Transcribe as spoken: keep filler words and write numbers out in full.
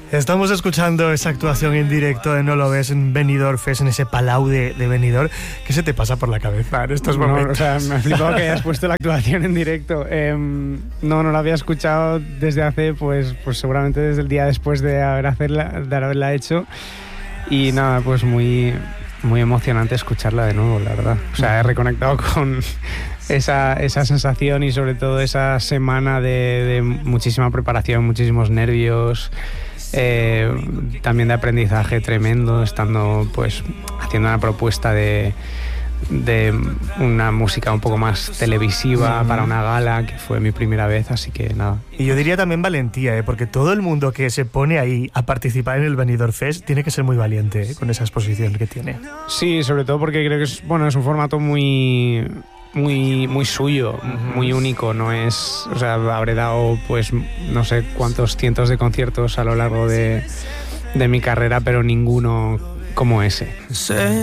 Estamos escuchando esa actuación en directo de No Lo Ves en Benidorm Fest, en ese Palau de, de Benidorm. ¿Qué se te pasa por la cabeza en estos momentos? No, o sea, me ha flipado que hayas puesto la actuación en directo. Eh, no, no la había escuchado desde hace, pues, pues seguramente desde el día después de, haber hacerla, de haberla hecho. Y nada, pues muy, muy emocionante escucharla de nuevo, la verdad. O sea, he reconectado con esa, esa sensación y sobre todo esa semana de, de muchísima preparación, muchísimos nervios. Eh, también de aprendizaje tremendo, estando pues haciendo una propuesta de, de una música un poco más televisiva, mm. para una gala, que fue mi primera vez, así que nada. Y yo diría también valentía, ¿eh? Porque todo el mundo que se pone ahí a participar en el Benidorm Fest tiene que ser muy valiente, ¿eh? Con esa exposición que tiene. Sí, sobre todo porque creo que es, bueno, es un formato muy... muy muy suyo, uh-huh. muy único. No es, o sea, habré dado pues no sé cuántos cientos de conciertos a lo largo de, de mi carrera, pero ninguno como ese.